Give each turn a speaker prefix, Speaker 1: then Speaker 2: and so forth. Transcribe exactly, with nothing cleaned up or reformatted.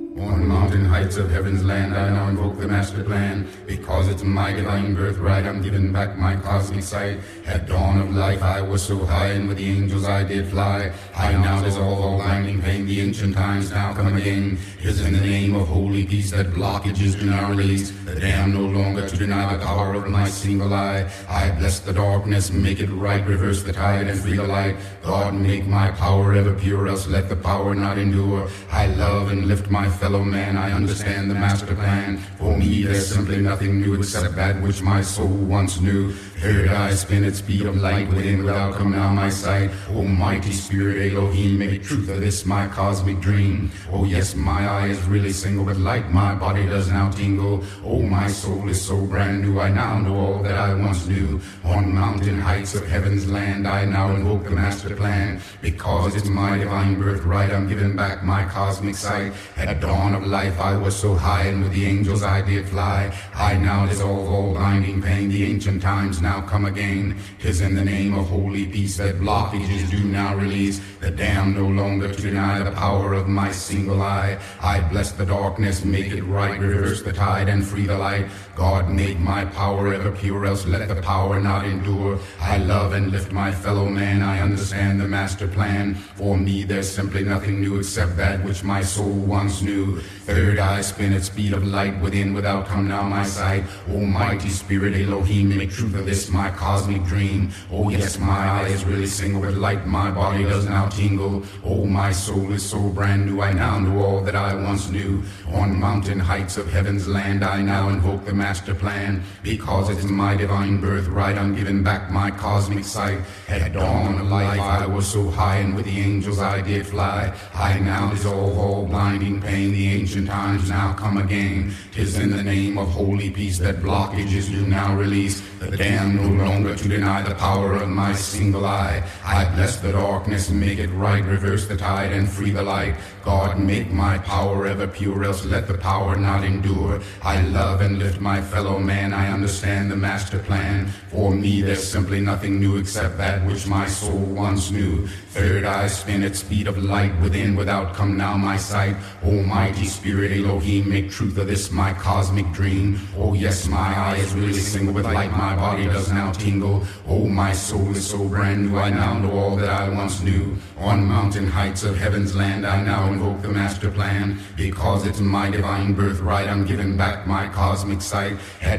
Speaker 1: On mountain heights of heaven's land, I now invoke the master plan. Because it's my divine birthright, I'm giving back my cosmic sight. At dawn of life, I was so high, and with the angels I did fly. I now dissolve all blinding pain, the ancient times now come again. Is in the name of holy peace that blockages do now release. The damned no longer to deny the power of my single eye. I bless the darkness, make it right, reverse the tide and free the light. God, make my power ever pure, else let the power not endure. I love and lift my fellow man, I understand the master plan. For me there's simply nothing new except that which my soul once knew. Third eye spin at speed of light, within without come now my sight. Almighty Spirit Elohim, make truth of this my cosmic dream. Oh yes, my eye is really single, but light my body does now tingle. Oh, my soul is so brand new, I now know all that I once knew. On mountain heights of heaven's land, I now invoke the master plan. Because it's my divine birthright, I'm giving back my cosmic sight. At dawn of life I was so high, and with the angels I did fly. I now dissolve all blinding pain, the ancient times now come again. 'Tis in the name of holy peace that blockages do now release. The damned no longer to deny the power of my single eye. I bless the darkness, make it right, reverse the tide and free the light. God, make my power ever pure, else let the power not endure. I love and lift my fellow man, I understand the master plan. For me there's simply nothing new except that which my soul once knew. Third eye spin at speed of light, within without come now my sight. Almighty Spirit Elohim, make truth of this my cosmic dream. Oh yes, my eye is really single, but light my body does now tingle. Oh, my soul is so brand new, I now know all that I once knew. On mountain heights of heaven's land, I now invoke the master plan. Because it's my divine birthright, I'm giving back my cosmic sight. At dawn of life I was so high, and with the angels I did fly. I now dissolve all blinding pain, the ancient times now come again. 'Tis in the name of holy peace that blockages do now release. The damned no longer to deny the power of my single eye. I bless the darkness, make it right, reverse the tide and free the light. God, make my power ever pure, else let the power not endure. I love and lift my fellow man, I understand the master plan. For me there's simply nothing new except that which my soul once knew. Third eye spin at speed of light, within without come now my sight. Almighty Spirit Elohim, make truth of this my cosmic dream. Oh yes, my eye is really single, with light my body does now tingle. Oh, my soul is so brand new, I now know all that I once knew. On mountain heights of heaven's land, I now invoke the master plan. Because it's my divine birthright, I'm giving back my cosmic sight. At